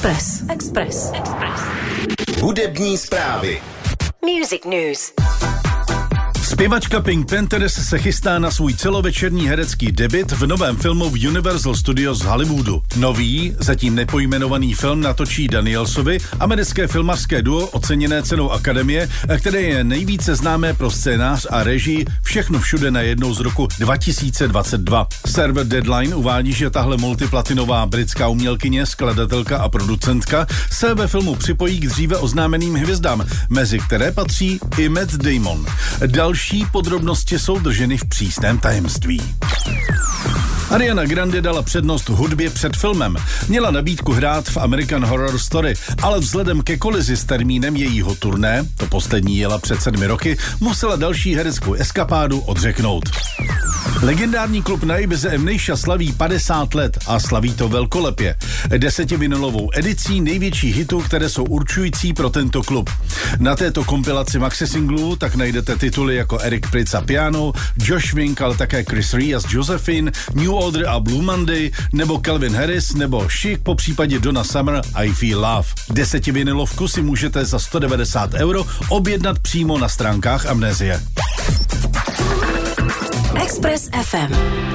Express. Hudební zprávy. Music News. Zpěvačka Pink Panthers se chystá na svůj celovečerní herecký debut v novém filmu v Universal Studios z Hollywoodu. Nový, zatím nepojmenovaný film natočí Danielsovi, americké filmařské duo oceněné cenou Akademie, které je nejvíce známé pro scénář a režii Všechno všude najednou z roku 2022. Server Deadline uvádí, že tahle multiplatinová britská umělkyně, skladatelka a producentka se ve filmu připojí k dříve oznámeným hvězdám, mezi které patří i Matt Damon. Další podrobnosti jsou drženy v přísném tajemství. Ariana Grande dala přednost hudbě před filmem. Měla nabídku hrát v American Horror Story, ale vzhledem ke kolizi s termínem jejího turné, to poslední jela před 7 roky, musela další hereckou eskapádu odřeknout. Legendární klub na Ibize Amnesia slaví 50 let a slaví to velkolepě. 10vinilovou edicí největších hitů, které jsou určující pro tento klub. Na této kompilaci maxi singlů tak najdete tituly jako Eric Prydz a Piano, Josh Wink, ale také Chris Rea s Josephine, New Order a Blue Monday, nebo Calvin Harris, nebo Chic, po případě Donna Summer I Feel Love. 10vinilovku si můžete za 190 € objednat přímo na stránkách Amnézie. Express FM.